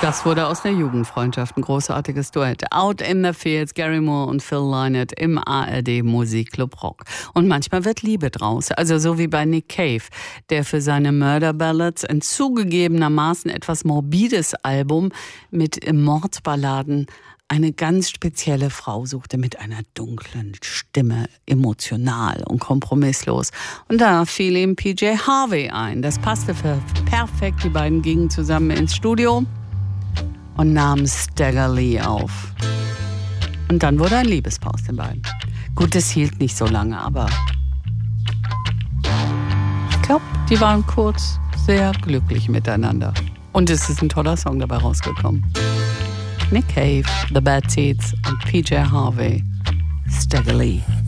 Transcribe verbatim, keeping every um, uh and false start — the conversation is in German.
Das wurde aus der Jugendfreundschaft ein großartiges Duett. Out in the Fields, Gary Moore und Phil Lynott im A R D Musikclub Rock. Und manchmal wird Liebe draus, also so wie bei Nick Cave, der für seine Murder Ballads ein zugegebenermaßen etwas morbides Album mit Mordballaden eine ganz spezielle Frau suchte mit einer dunklen Stimme, emotional und kompromisslos. Und da fiel ihm P J Harvey ein. Das passte perfekt. Die beiden gingen zusammen ins Studio und nahmen Stagger Lee auf. Und dann wurde ein Liebespaar aus den beiden. Gut, es hielt nicht so lange, aber ich glaube, die waren kurz sehr glücklich miteinander. Und es ist ein toller Song dabei rausgekommen. Nick Cave, The Bad Seeds und P J Harvey, Stagger Lee.